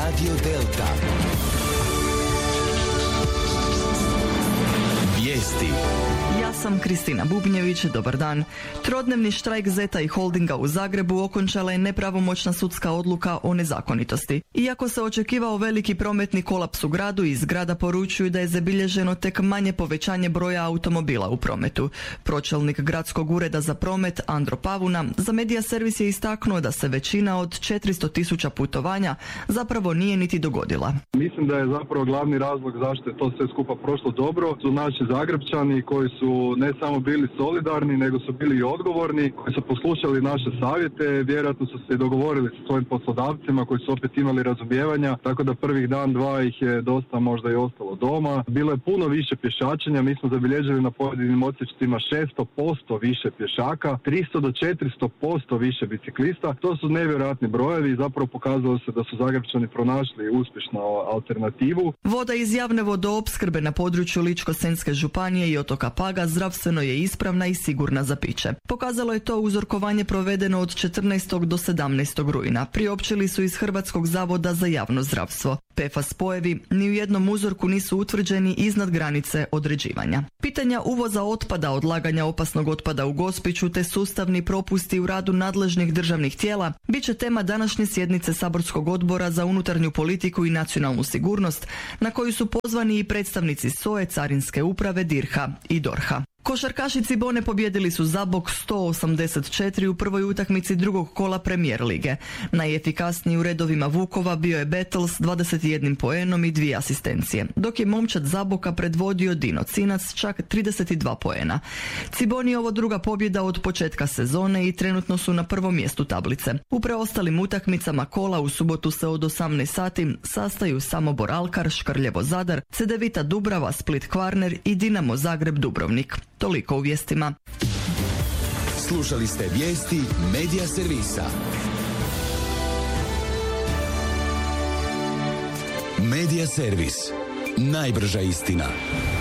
Radio Delta. Vijesti. Ja sam Kristina Bubnjević, dobar dan. Trodnevni štrajk Zeta i Holdinga u Zagrebu okončala je nepravomoćna sudska odluka o nezakonitosti. Iako se očekivao veliki prometni kolaps u gradu, iz grada poručuju da je zabilježeno tek manje povećanje broja automobila u prometu. Pročelnik gradskog ureda za promet Andro Pavuna za Medija servis je istaknuo da se većina od 400.000 putovanja zapravo nije niti dogodila. Mislim da je zapravo glavni razlog zašto je to sve skupa prošlo dobro su naši Zagrepčani koji su ne samo bili solidarni, nego su bili i odgovorni, koji su poslušali naše savjete, vjerojatno su se dogovorili sa svojim poslodavcima koji su opet imali razumijevanja, tako da prvih dan, dva ih je dosta možda i ostalo doma. Bilo je puno više pješačenja, mi smo zabilježili na pojedinim odsječcima 600% više pješaka, 300 do 400% više biciklista. To su nevjerojatni brojevi i zapravo pokazalo se da su Zagrepčani pronašli uspješnu alternativu. Voda iz javne vodoopskrbe na području Ličko-senjske županije i otoka Paga zdravstveno je ispravna i sigurna za piće. Pokazalo je to uzorkovanje provedeno od 14. do 17. rujna. Priopćili su iz Hrvatskog zavoda za javno zdravstvo. PFAS spojevi ni u jednom uzorku nisu utvrđeni iznad granice određivanja. Pitanja uvoza otpada, odlaganja opasnog otpada u Gospiću te sustavni propusti u radu nadležnih državnih tijela bit će tema današnje sjednice Saborskog odbora za unutarnju politiku i nacionalnu sigurnost, na koju su pozvani i predstavnici SOA-e, Carinske uprave, DIRH-a i DORH-a. Košarkaši Cibone pobijedili su Zabok 184 u prvoj utakmici drugog kola Premier lige. Najefikasniji u redovima Vukova bio je Battles s 21 poenom i 2 asistencije, dok je momčad Zaboka predvodio Dino Cinac čak 32 poena. Ciboni je ovo druga pobjeda od početka sezone i trenutno su na prvom mjestu tablice. U preostalim utakmicama kola u subotu se od 18 sati sastaju Samobor Alkar, Škrljevo Zadar, Cedevita Dubrava, Split Kvarner i Dinamo Zagreb Dubrovnik. Toliko u vijestima. Slušali ste vijesti Medija servisa. Medija servis. Najbrža istina.